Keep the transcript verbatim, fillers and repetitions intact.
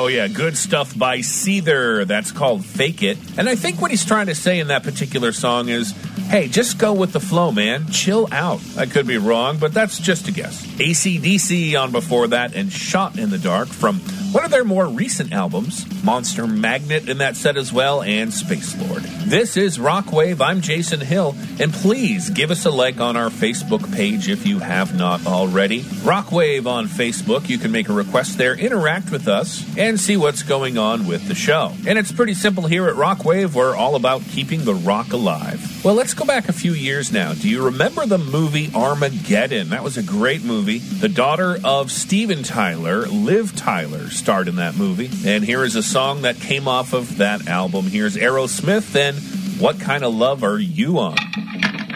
Oh, yeah, good stuff by Seether. That's called Fake It. And I think what he's trying to say in that particular song is, hey, just go with the flow, man. Chill out. I could be wrong, but that's just a guess. A C D C on before that, and Shot in the Dark from one of their more recent albums, Monster Magnet in that set as well, and Space Lord. This is Rockwave. I'm Jason Hill, and please give us a like on our Facebook page if you have not already. Rockwave on Facebook. You can make a request there, interact with us, and see what's going on with the show. And it's pretty simple here at Rockwave. We're all about keeping the rock alive. Well, let's go back a few years now. Do you remember the movie Armageddon? That was a great movie. The daughter of Steven Tyler, Liv Tyler, starred in that movie. And here is a song that came off of that album. Here's Aerosmith, and What Kind of Love Are You On?